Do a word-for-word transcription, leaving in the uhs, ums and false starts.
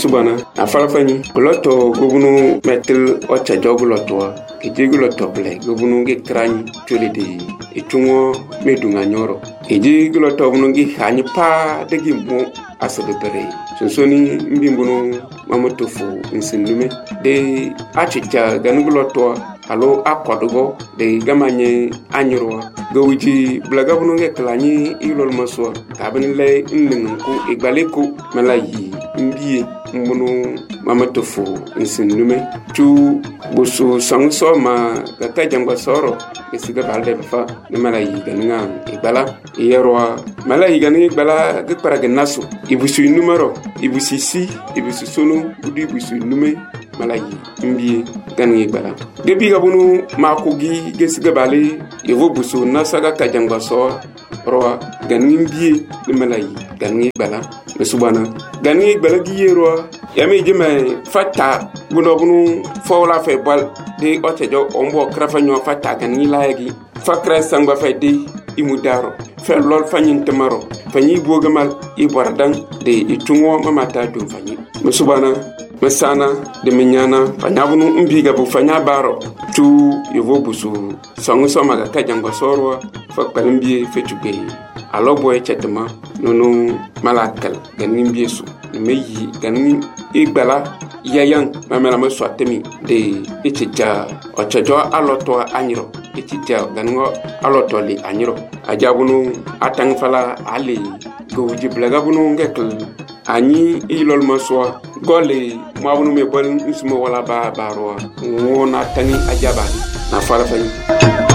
mesubana afala fani loto gobunu metel ocha joguloto ejiguloto ble gobunu ge krani tolede etungo medunga nyoro ejiguloto bunu ge hani pa de gimbo asebere sonsoni mbimbuno mamotofu nsinlume de achicha ganuguloto alo akodogo de gamanye anyro gowiji blaga bunu ge klani ilol maso tabin le nningu igbaleko malayi mbiye mbunu mamotofu nsinlume tu busu sangso ma gata jangwa soro esiga balde fa ne malayi ganinga igbala yerwa malayi ganinga igbala ge paraga naso ibusu numero ibusu si ibusu sono budi ibusu nume malayi mbiye ganinga igbala gebi gabunu makogi gesiga bale yevo busu nasaga ka jangwa so ro ganinga mbiye ne malayi ganinga igbala mesubana ganinga igbala gi yerwa yami jime fata buno bunu fawla fe bal de otejo ombo krafanyo fata kan ni laagi fakra sangba fe de imudaro fe lol fanyin tamaro fanyi bogamal ibardan de itungo mamata dum fanyi musubana masana de minyana fanyabunu umbiga bu fanya baro tu yevo busu sangu soma ga kajango sorwa fakpalimbi fe tugbe alobo e chetma nono malakal ganin biesu meyi ganin igbala yayan mamela maso atemi de etija ochajo aloto anyiro etija ganin aloto li anyiro ajabunu atang fala ali goji blaga bunu ngekl ani ilol maso gole mabunu me bon ismo wala ba baro wona tani ajaba na fala fay